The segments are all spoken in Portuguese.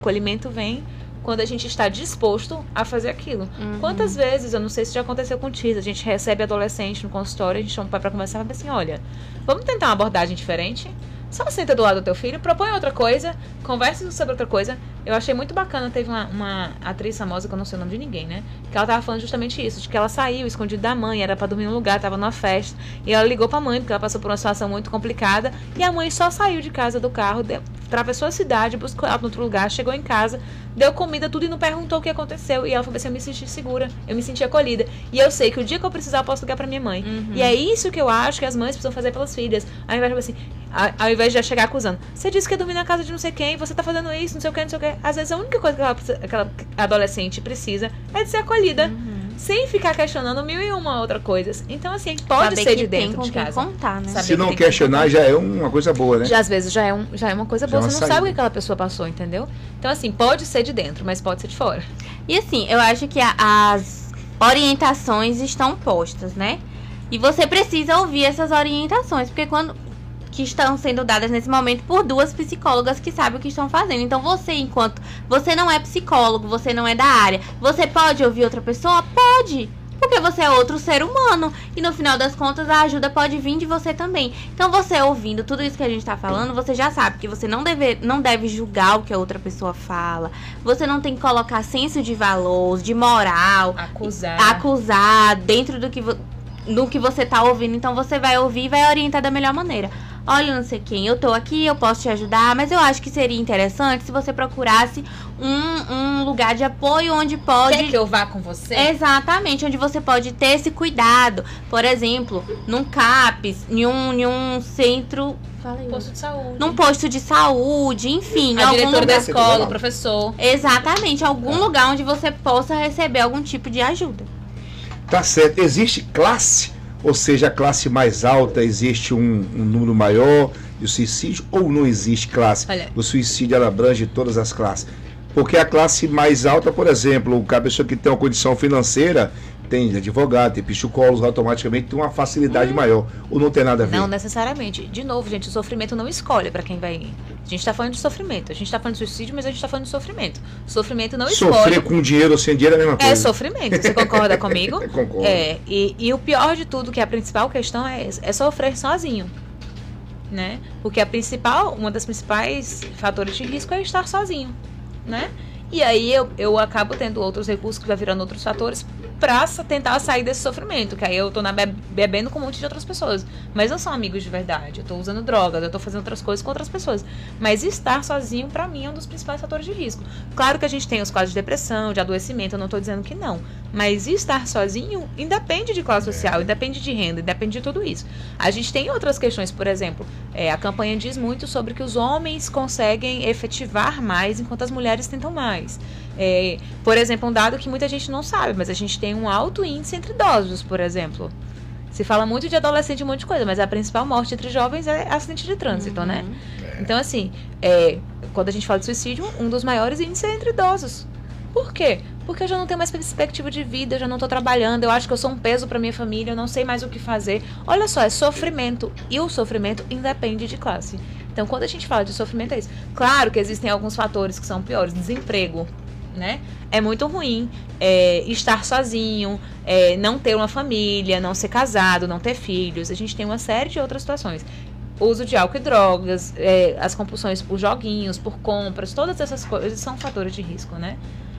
acolhimento vem quando a gente está disposto a fazer aquilo. Quantas vezes, eu não sei se já aconteceu contigo, a gente recebe adolescente no consultório, a gente chama o pai pra conversar e fala assim, olha, vamos tentar uma abordagem diferente? Só senta do lado do teu filho, propõe outra coisa, converse sobre outra coisa. Eu achei muito bacana, teve uma atriz famosa, que eu não sei o nome de ninguém, né? Que ela tava falando justamente isso, de que ela saiu escondida da mãe, era pra dormir num lugar, tava numa festa. E ela ligou pra mãe, porque ela passou por uma situação muito complicada. E a mãe só saiu de casa do carro, atravessou a cidade, buscou ela em outro lugar, chegou em casa, deu comida, tudo e não perguntou o que aconteceu. E ela falou assim, eu me senti segura, eu me senti acolhida. E eu sei que o dia que eu precisar, eu posso ligar pra minha mãe. E é isso que eu acho que as mães precisam fazer pelas filhas. Ao invés de já chegar acusando, você disse que ia dormir na casa de não sei quem, você tá fazendo isso, não sei o que, não sei o que. Às vezes a única coisa que aquela adolescente precisa é de ser acolhida. Sem ficar questionando mil e uma outras coisas. Então, assim, pode ser de dentro de casa. Contar, né? Se não questionar, já é uma coisa boa, né? Já, às vezes já é uma coisa boa. Você não sabe o que aquela pessoa passou, entendeu? Então, assim, pode ser de dentro, mas pode ser de fora. E assim, eu acho que as orientações estão postas, né? E você precisa ouvir essas orientações, porque que estão sendo dadas nesse momento por duas psicólogas que sabem o que estão fazendo. Então você, enquanto você não é psicólogo, você não é da área, você pode ouvir outra pessoa? Pode! Porque você é outro ser humano. E no final das contas a ajuda pode vir de você também. Então você ouvindo tudo isso que a gente tá falando, você já sabe que você não deve julgar o que a outra pessoa fala. Você não tem que colocar senso de valor, de moral, acusar dentro do que você tá ouvindo. Então você vai ouvir e vai orientar da melhor maneira. Olha, não sei quem, eu tô aqui, eu posso te ajudar, mas eu acho que seria interessante se você procurasse um lugar de apoio onde pode... Quer que eu vá com você? Exatamente, onde você pode ter esse cuidado. Por exemplo, num CAPS, em um centro... Posto de saúde. Num posto de saúde, enfim. A diretora da escola, o professor. Exatamente, algum lugar onde você possa receber algum tipo de ajuda. Tá certo. Existe classe? Ou seja, a classe mais alta, existe um número maior de suicídio, ou não existe classe? Olha, o suicídio ela abrange todas as classes. Porque a classe mais alta, por exemplo, a pessoa que tem uma condição financeira, tem advogado, tem psicólogos, automaticamente tem uma facilidade maior. Ou não tem nada a ver? Não necessariamente. De novo, gente, o sofrimento não escolhe para quem vai ir. A gente tá falando de sofrimento. A gente tá falando de suicídio, mas a gente tá falando de sofrimento. Sofrimento não escolhe. Sofrer com dinheiro ou sem dinheiro é a mesma coisa. É sofrimento. Você concorda comigo? Concordo. E o pior de tudo, que a principal questão é sofrer sozinho. Né? Porque uma das principais fatores de risco é estar sozinho. Né? E aí eu acabo tendo outros recursos que vai virando outros fatores pra tentar sair desse sofrimento, que aí eu tô bebendo com um monte de outras pessoas, mas não são amigos de verdade, eu tô usando drogas, eu tô fazendo outras coisas com outras pessoas, mas estar sozinho pra mim é um dos principais fatores de risco. Claro que a gente tem os quadros de depressão, de adoecimento, eu não tô dizendo que não, mas estar sozinho independe de classe social, independe de renda, independe de tudo isso. A gente tem outras questões, por exemplo, a campanha diz muito sobre que os homens conseguem efetivar mais enquanto as mulheres tentam mais. Por exemplo, um dado que muita gente não sabe, mas a gente tem um alto índice entre idosos, por exemplo. Se fala muito de adolescente e um monte de coisa, mas a principal morte entre jovens é acidente de trânsito, né? Então, assim, quando a gente fala de suicídio, um dos maiores índices é entre idosos. Por quê? Porque eu já não tenho mais perspectiva de vida, eu já não tô trabalhando, eu acho que eu sou um peso pra minha família, eu não sei mais o que fazer. Olha só, é sofrimento. E o sofrimento independe de classe. Então, quando a gente fala de sofrimento, é isso. Claro que existem alguns fatores que são piores. Desemprego, né? É muito ruim estar sozinho, não ter uma família, não ser casado, não ter filhos. A gente tem uma série de outras situações. Uso de álcool e drogas, as compulsões por joguinhos, por compras, todas essas coisas são fatores de risco, né?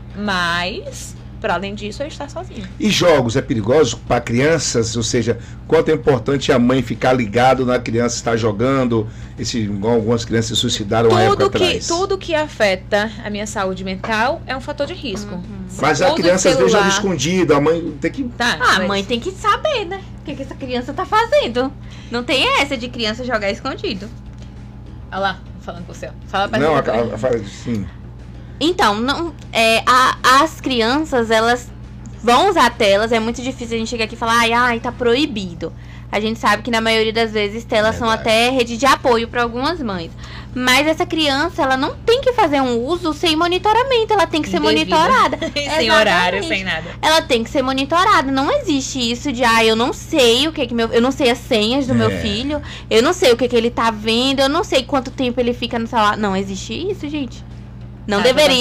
Mas, para além disso, é estar sozinho. E jogos é perigoso para crianças? Ou seja, quanto é importante a mãe ficar ligado na criança estar jogando? Algumas crianças se suicidaram há época atrás. Tudo que afeta a minha saúde mental é um fator de risco. Mas a criança às vezes joga escondido, a mãe tem que... A mãe tem que saber, né? O que essa criança tá fazendo. Não tem essa de criança jogar escondido. Olha lá, falando com você. Fala pra Não, sim. Então, as crianças, elas vão usar telas, é muito difícil a gente chegar aqui e falar, tá proibido. A gente sabe que na maioria das vezes telas são até rede de apoio para algumas mães. Mas essa criança, ela não tem que fazer um uso sem monitoramento, ela tem que ser monitorada. Sem horário, sem nada. Ela tem que ser monitorada. Não existe isso de, eu não sei eu não sei as senhas do meu filho, eu não sei o que ele tá vendo, eu não sei quanto tempo ele fica no celular. Não existe isso, gente. Não Ah, deveria